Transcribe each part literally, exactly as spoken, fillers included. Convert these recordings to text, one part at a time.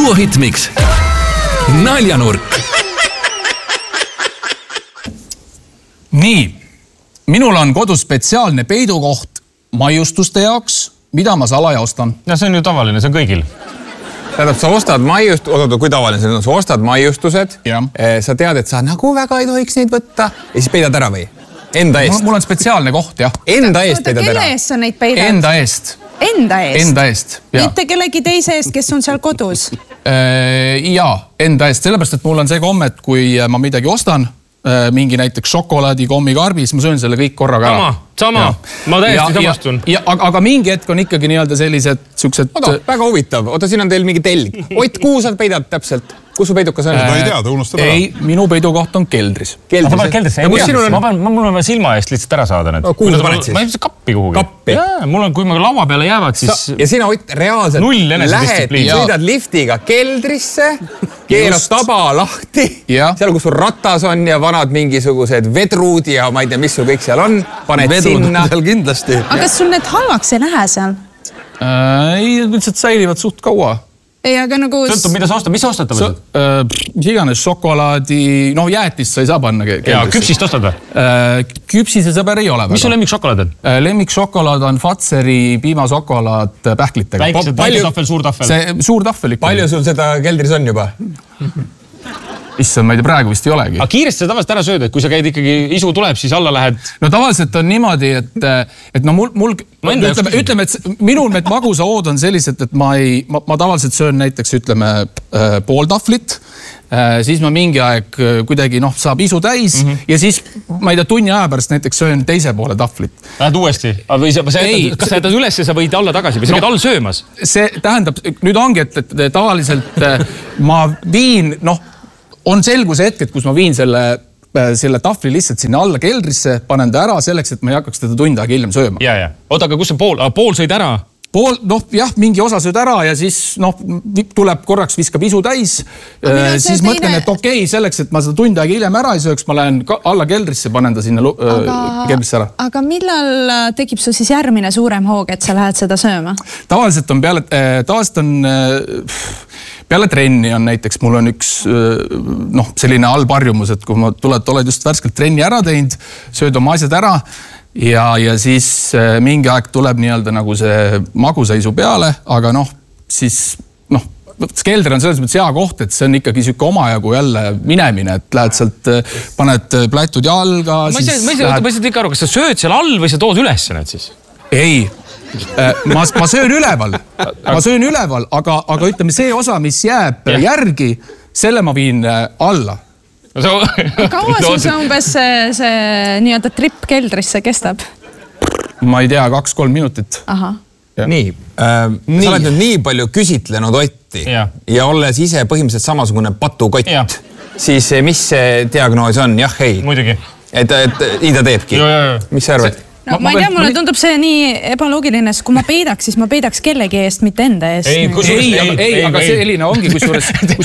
Duo Hitmix. Naljanurk. Nii, minul on kodus spetsiaalne peidukoht maiustuste jaoks, mida ma salaja ostan. Ja see on ju tavaline, see on kõigil. Tähendab, sa ostad maiust, oodata, kui tavaline see on, sa ostad maiustused, sa tead, et sa nagu väga ei tohiks neid võtta ja siis peidad ära või? Enda eest. Mul on spetsiaalne koht, jah. Enda eest peidad ära. Kelle eest sa neid peidad? Enda eest. Enda eest? Enda eest, jah. Mitte kellegi teise eest, kes on seal kodus? Jaa, enda eest. Sellepärast, et mul on see komme, et kui ma midagi ostan, mingi näiteks šokolaadi, kommikarbi, siis ma söön selle kõik korraga ära. Sama, sama. Ma täiesti samastun. Aga, aga mingi hetk on ikkagi nii-öelda sellised siuksed... Oda, väga huvitav. Oota, siin on teil mingi telg. Ott, kuhu sa peidad täpselt? Kus su peidukas on? Ma ei tea, ta unustab ära. Ei, minu peidukoht on keldris. Keldris? Ma keldris. Ma pean, mul on vaja silma eest lihtsalt ära saada need. Kuhu sa paned siis? Ma ei kappi kuhugi. Kappi? Jaa, mul on, kui ma laua peale jäävad, siis... Ja sina, Ott, reaalselt null enesedistsipliin. lähed, sõidad liftiga keldrisse, keerad taba lahti, seal, kus sul ratas on ja vanad mingisugused vedruud ja ma ei tea, mis sul kõik seal on, paned sinna. Kindlasti. Aga kas sul need halvaks ei lähe seal? Ei, lihtsalt säilivad suht kaua. Ei, aga nagu... Sõltub, mida sa ostad? Mis sa ostad tavaliselt? Mis iganes, šokolaadi, noh, jäätist sa ei saa panna keldrisse. Ja, küpsist ostad või? Küpsise sõber ei ole. Mis su lemmik šokolaad on? Lemmik šokolaad on Fatseri piimašokolaad pähklitega. Väikse tahvel, suur tahvel? See suur tahvel ikka. Palju sul seda keldris on juba? Issand, ma ei tea, praegu vist ei olegi. Aga kiiresti sa tavaliselt ära sööd, et kui sa käid ikkagi, isu tuleb, siis alla lähed? No tavaliselt on niimoodi, et, et no mul, mul ütleme, ütleme, et minul need magusaood on sellised, et ma ei, ma, ma tavaliselt söön näiteks, ütleme, pool tahvlit, siis ma mingi aeg kuidagi, noh, saab isu täis mm -hmm. ja siis, ma ei tea, tunni aja pärast näiteks söön teise poole tahvlit. Lähed uuesti? Või sa, sa jätad, kas sa jätad üles ja sa võid alla tagasi või sa no, käid all söömas? See tähendab, nüüd ongi, et, et tavaliselt ma viin, noh, on selguse hetked, kus ma viin selle, selle tahvli lihtsalt sinna alla keldrisse, panen ta ära selleks, et ma ei hakkaks teda tund aega hiljem sööma. Ja, ja. Oota, aga kus on pool? Pool sõid ära? Pool, noh, jah, mingi osa sööd ära ja siis, noh, tuleb korraks, viskab isu täis. Siis mõtlen, teine... et okei, okay, selleks, et ma seda tund aega hiljem ära ei sööks, ma lähen alla keldrisse, panen ta sinna aga... keldrisse ära. Aga millal tekib su siis järgmine suurem hoog, et sa lähed seda sööma? Tavaliselt on peale, tavaliselt on... Peale trenni on näiteks, mul on üks noh, selline allparjumus, et kui ma tuled, oled just värskelt trenni ära teinud, sööd oma asjad ära ja, ja siis mingi aeg tuleb nii-öelda nagu see magusaisu peale, aga noh, siis noh, keldri on selles mõttes hea koht, et see on ikkagi siuke omajagu jälle minemine, et lähed sealt, paned plätud jalga. Ma ei saa lähed... ikka aru, kas sa sööd seal all või sa tood üles need siis? Ei. Ma, ma söön üleval, ma söön üleval, aga, aga ütleme see osa, mis jääb ja. järgi, selle ma viin alla. Kaua sul see umbes see, see nii-öelda trip keldrisse kestab? Ma ei tea, kaks-kolm minutit. Aha. Ja. Nii, äh, nii, sa oled nüüd nii palju küsitlenud Otti ja, ja olles ise põhimõtteliselt samasugune patukott, ja. Siis mis see diagnoos on? Jah, ei. Muidugi. Et, et nii ta teebki. Jo, jo, jo. Mis sa arvad? No, ma, ma ei tea, mulle tundub see nii ebaloogiline, sest kui ma peidaks, siis ma peidaks kellegi eest, mitte enda eest. Ei, ei, ei, ei, aga selline ongi, kusjuures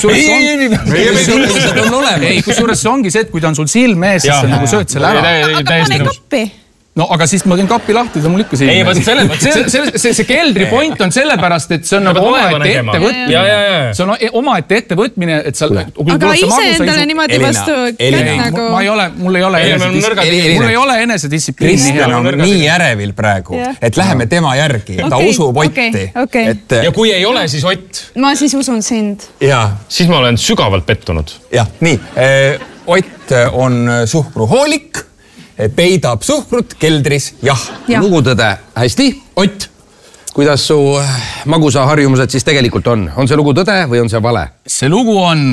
kusjuures see ongi see, et kui ta on sul silme ees, siis sa nagu sööd selle ära. Aga pane kappi. No aga siis ma teen kapi lahti, ta mul ikka siin. Ei, selle, selle, see, see keldri point on sellepärast, et see on nagu omaette ettevõtmine. See on omaette ettevõtmine, et sa... Aga ise endale niimoodi vastu kätt nagu... Ma ei ole, mul ei ole enesedistsipliini. Mul ei ole enesedistsipliini. Kristjan on nii järevil praegu, et läheme tema järgi. Ta usub Otti. Ja kui ei ole, siis Ott. Ma siis usun sind. Siis ma olen sügavalt pettunud. Jah, nii. Ott on suhkruhoolik. Peidab suhkrut keldris, jah. Ja. Lugutõde, hästi. Ott. Kuidas su magusa harjumused siis tegelikult on? On see lugu tõde või on see vale? See lugu on...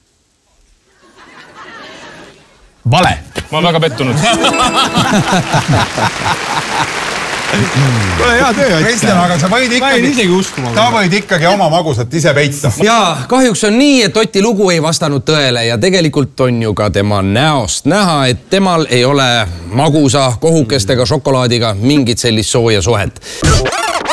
vale. Ma olen väga pettunud. Tule hea töö, Kristjan, aga sa võid ikkagi, ta võid ikkagi oma magusat ise peita. Ja kahjuks on nii, et Oti lugu ei vastanud tõele ja tegelikult on ju ka tema näost näha, et temal ei ole magusa kohukestega šokolaadiga mingit sellist sooja suhet.